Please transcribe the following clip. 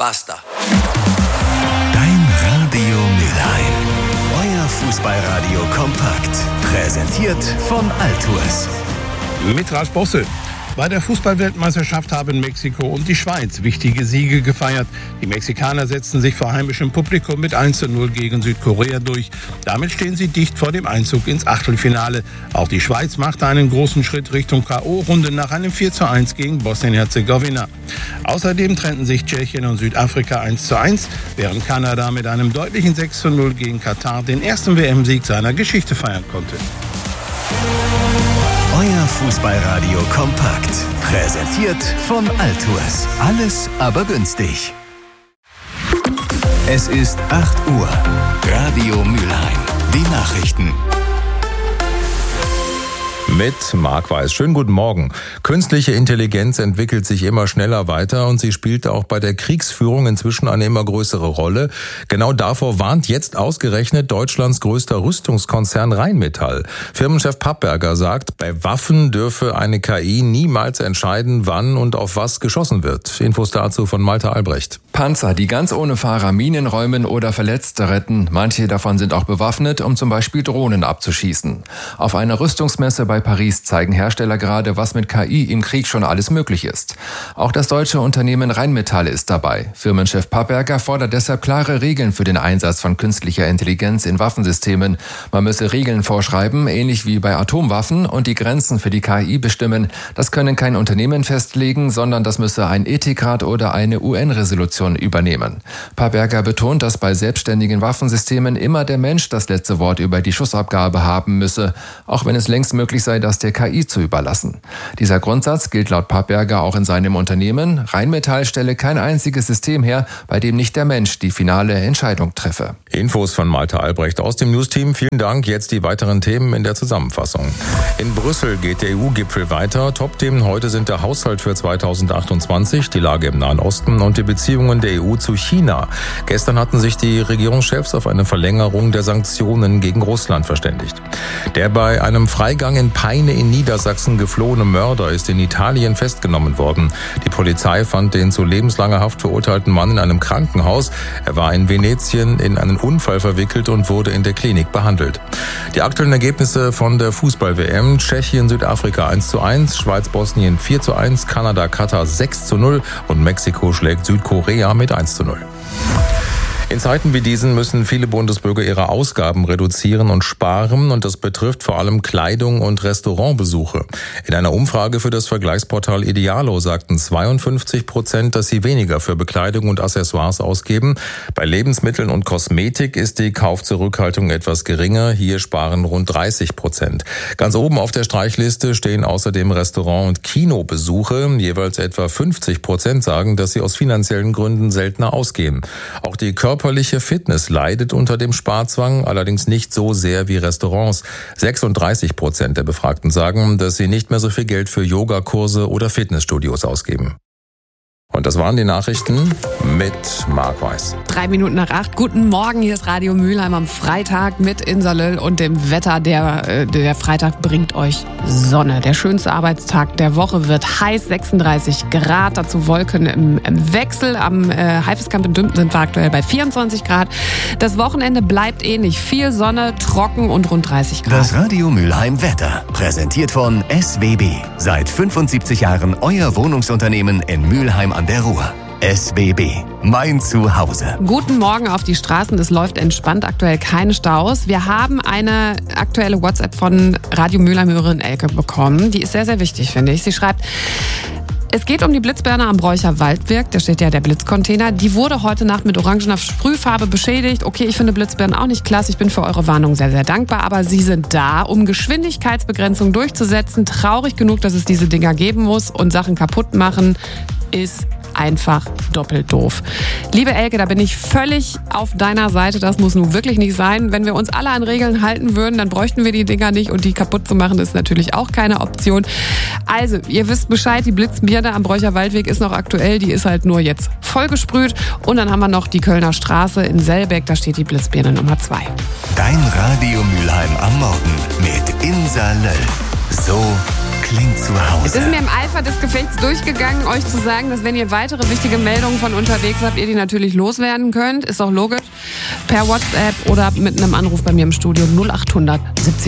Basta. Dein Radio Mülheim. Euer Fußballradio kompakt. Präsentiert von Altours. Mit Ralf Bosse. Bei der Fußballweltmeisterschaft haben Mexiko und die Schweiz wichtige Siege gefeiert. Die Mexikaner setzten sich vor heimischem Publikum mit 1:0 gegen Südkorea durch. Damit stehen sie dicht vor dem Einzug ins Achtelfinale. Auch die Schweiz machte einen großen Schritt Richtung K.O.-Runde nach einem 4:1 gegen Bosnien-Herzegowina. Außerdem trennten sich Tschechien und Südafrika 1:1, während Kanada mit einem deutlichen 6:0 gegen Katar den ersten WM-Sieg seiner Geschichte feiern konnte. Euer Fußballradio kompakt. Präsentiert von Altours. Alles aber günstig. Es ist 8 Uhr. Radio Mülheim. Die Nachrichten. Mit Marc Weiß. Schönen guten Morgen. Künstliche Intelligenz entwickelt sich immer schneller weiter und sie spielt auch bei der Kriegsführung inzwischen eine immer größere Rolle. Genau davor warnt jetzt ausgerechnet Deutschlands größter Rüstungskonzern Rheinmetall. Firmenchef Papperger sagt, bei Waffen dürfe eine KI niemals entscheiden, wann und auf was geschossen wird. Infos dazu von Malte Albrecht. Panzer, die ganz ohne Fahrer Minen räumen oder Verletzte retten. Manche davon sind auch bewaffnet, um zum Beispiel Drohnen abzuschießen. Auf einer Rüstungsmesse bei Paris zeigen Hersteller gerade, was mit KI im Krieg schon alles möglich ist. Auch das deutsche Unternehmen Rheinmetall ist dabei. Firmenchef Papperger fordert deshalb klare Regeln für den Einsatz von künstlicher Intelligenz in Waffensystemen. Man müsse Regeln vorschreiben, ähnlich wie bei Atomwaffen, und die Grenzen für die KI bestimmen. Das können kein Unternehmen festlegen, sondern das müsse ein Ethikrat oder eine UN-Resolution übernehmen. Papperger betont, dass bei selbstständigen Waffensystemen immer der Mensch das letzte Wort über die Schussabgabe haben müsse, auch wenn es längst möglich sei, das der KI zu überlassen. Dieser Grundsatz gilt laut Papperger auch in seinem Unternehmen. Rheinmetall stelle kein einziges System her, bei dem nicht der Mensch die finale Entscheidung treffe. Infos von Malte Albrecht aus dem Newsteam. Vielen Dank. Jetzt die weiteren Themen in der Zusammenfassung. In Brüssel geht der EU-Gipfel weiter. Top-Themen heute sind der Haushalt für 2028, die Lage im Nahen Osten und die Beziehungen der EU zu China. Gestern hatten sich die Regierungschefs auf eine Verlängerung der Sanktionen gegen Russland verständigt. Der bei einem Freigang in Peine in Niedersachsen geflohene Mörder ist in Italien festgenommen worden. Die Polizei fand den zu lebenslanger Haft verurteilten Mann in einem Krankenhaus. Er war in Venetien in einen Unfall verwickelt und wurde in der Klinik behandelt. Die aktuellen Ergebnisse von der Fußball-WM: Tschechien, Südafrika 1:1, Schweiz, Bosnien 4:1, Kanada, Katar 6:0 und Mexiko schlägt Südkorea mit 1:0. In Zeiten wie diesen müssen viele Bundesbürger ihre Ausgaben reduzieren und sparen, und das betrifft vor allem Kleidung und Restaurantbesuche. In einer Umfrage für das Vergleichsportal Idealo sagten 52%, dass sie weniger für Bekleidung und Accessoires ausgeben. Bei Lebensmitteln und Kosmetik ist die Kaufzurückhaltung etwas geringer. Hier sparen rund 30%. Ganz oben auf der Streichliste stehen außerdem Restaurant- und Kinobesuche. Jeweils etwa 50% sagen, dass sie aus finanziellen Gründen seltener ausgehen. Auch die körperliche Fitness leidet unter dem Sparzwang, allerdings nicht so sehr wie Restaurants. 36% der Befragten sagen, dass sie nicht mehr so viel Geld für Yogakurse oder Fitnessstudios ausgeben. Und das waren die Nachrichten mit Marc Weiß. 7:03. Guten Morgen, hier ist Radio Mülheim am Freitag mit Insalil und dem Wetter. Der Freitag bringt euch Sonne. Der schönste Arbeitstag der Woche wird heiß, 36 Grad. Dazu Wolken im Wechsel. Am Haifischkamp in Dümpen sind wir aktuell bei 24 Grad. Das Wochenende bleibt ähnlich. Viel Sonne, trocken und rund 30 Grad. Das Radio Mülheim Wetter. Präsentiert von SWB. Seit 75 Jahren euer Wohnungsunternehmen in Mülheim an der Ruhr. SWB, mein Zuhause. Guten Morgen auf die Straßen. Es läuft entspannt, aktuell keine Staus. Wir haben eine aktuelle WhatsApp von Radio Mülheim-Hörerin Elke bekommen. Die ist sehr, sehr wichtig, finde ich. Sie schreibt: Es geht um die Blitzbirne am Bräucher Waldweg, da steht ja der Blitzcontainer. Die wurde heute Nacht mit orangener Sprühfarbe beschädigt. Okay, ich finde Blitzbirnen auch nicht klasse. Ich bin für eure Warnung sehr, sehr dankbar. Aber sie sind da, um Geschwindigkeitsbegrenzung durchzusetzen. Traurig genug, dass es diese Dinger geben muss. Und Sachen kaputt machen ist einfach doppelt doof. Liebe Elke, da bin ich völlig auf deiner Seite. Das muss nun wirklich nicht sein. Wenn wir uns alle an Regeln halten würden, dann bräuchten wir die Dinger nicht. Und die kaputt zu machen, ist natürlich auch keine Option. Also, ihr wisst Bescheid, die Blitzbirne am Bräucher Waldweg ist noch aktuell. Die ist halt nur jetzt vollgesprüht. Und dann haben wir noch die Kölner Straße in Selbeck. Da steht die Blitzbirne Nummer 2. Dein Radio Mülheim am Morgen mit Insa Löll. So klingt zu Es ist Hause. mir im Eifer des Gefechts durchgegangen, euch zu sagen, dass wenn ihr weitere wichtige Meldungen von unterwegs habt, ihr die natürlich loswerden könnt. Ist doch logisch. Per WhatsApp oder mit einem Anruf bei mir im Studio 0800 70